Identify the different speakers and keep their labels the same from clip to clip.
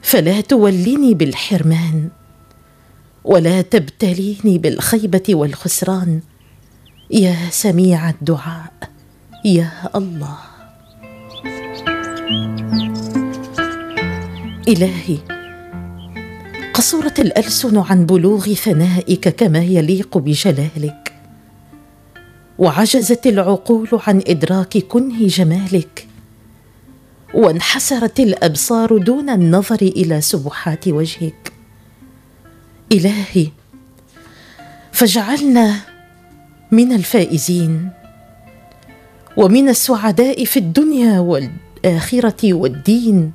Speaker 1: فلا تولني بالحرمان ولا تبتليني بالخيبة والخسران يا سميع الدعاء يا الله. إلهي، قصرت الألسن عن بلوغ ثنائك كما يليق بجلالك، وعجزت العقول عن إدراك كنه جمالك، وانحسرت الأبصار دون النظر إلى سبحات وجهك. إلهي، فاجعلنا من الفائزين ومن السعداء في الدنيا والآخرة والدين.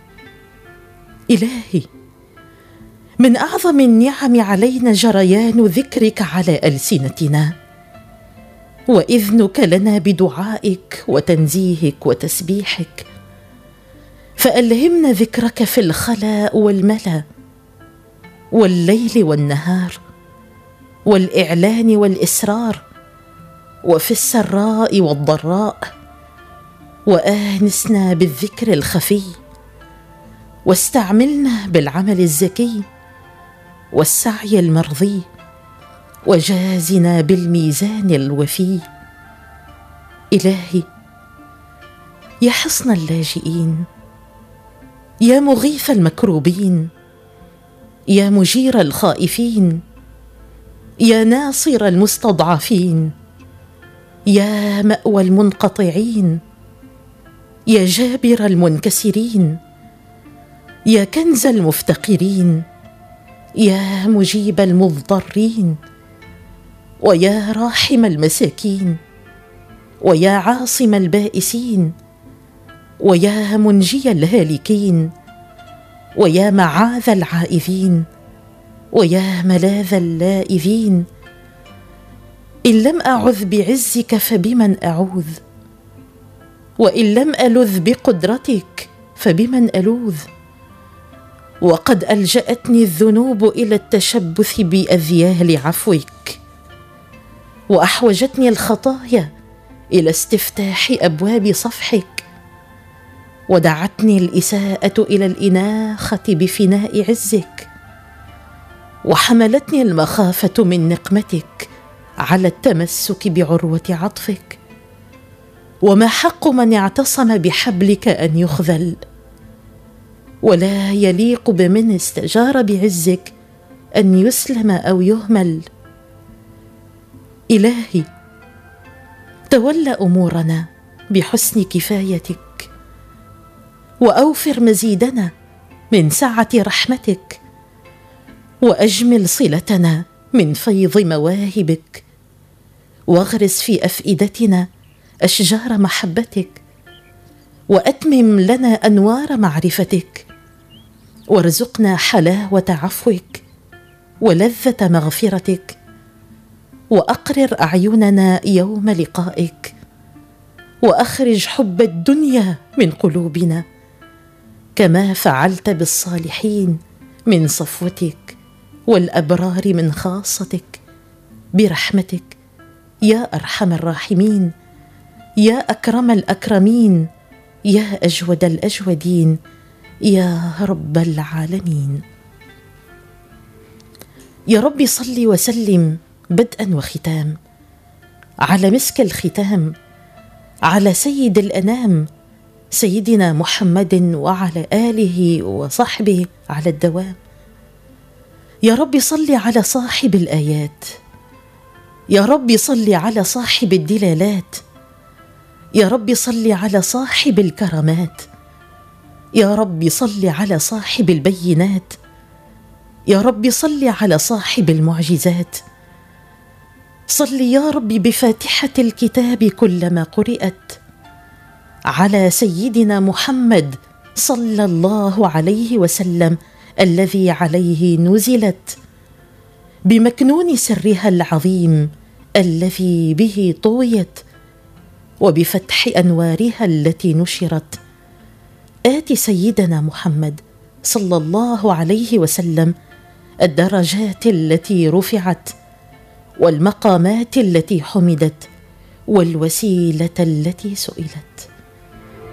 Speaker 1: إلهي، من أعظم النعم علينا جريان ذكرك على ألسنتنا، وإذنك لنا بدعائك وتنزيهك وتسبيحك، فألهمنا ذكرك في الخلاء والملا، والليل والنهار، والإعلان والإسرار، وفي السراء والضراء، وآنسنا بالذكر الخفي، واستعملنا بالعمل الزكي والسعي المرضي، وجازنا بالميزان الوفي. إلهي، يا حصن اللاجئين، يا مغيث المكروبين، يا مجير الخائفين، يا ناصر المستضعفين، يا مأوى المنقطعين، يا جابر المنكسرين، يا كنز المفتقرين، يا مجيب المضطرين، ويا راحم المساكين، ويا عاصم البائسين، ويا منجي الهالكين، ويا معاذ العائذين، ويا ملاذ اللائذين. إن لم أعذ بعزك فبمن أعوذ، وإن لم ألذ بقدرتك فبمن ألوذ. وقد ألجأتني الذنوب إلى التشبث بأذيال عفوك، وأحوجتني الخطايا إلى استفتاح أبواب صفحك، ودعتني الإساءة إلى الإناخة بفناء عزك، وحملتني المخافة من نقمتك على التمسك بعروة عطفك. وما حق من اعتصم بحبلك أن يخذل، ولا يليق بمن استجار بعزك أن يسلم أو يهمل. إلهي، تولى أمورنا بحسن كفايتك، وأوفر مزيدنا من سعة رحمتك، وأجمل صلتنا من فيض مواهبك، واغرس في أفئدتنا أشجار محبتك، وأتمم لنا أنوار معرفتك، وارزقنا حلاوة عفوك ولذة مغفرتك، وأقرر أعيننا يوم لقائك، وأخرج حب الدنيا من قلوبنا، كما فعلت بالصالحين من صفوتك والأبرار من خاصتك، برحمتك يا أرحم الراحمين، يا أكرم الأكرمين، يا أجود الأجودين، يا رب العالمين. يا رب صل وسلم بدءا وختام على مسك الختام، على سيد الأنام سيدنا محمد وعلى آله وصحبه على الدوام. يا رب صل على صاحب الآيات، يا رب صل على صاحب الدلالات، يا رب صل على صاحب الكرامات، يا رب صل على صاحب البينات، يا رب صل على صاحب المعجزات. صل يا رب بفاتحة الكتاب كلما قرئت على سيدنا محمد صلى الله عليه وسلم الذي عليه نزلت، بمكنون سرها العظيم الذي به طويت، وبفتح أنوارها التي نشرت. آت سيدنا محمد صلى الله عليه وسلم الدرجات التي رفعت، والمقامات التي حمدت، والوسيلة التي سئلت.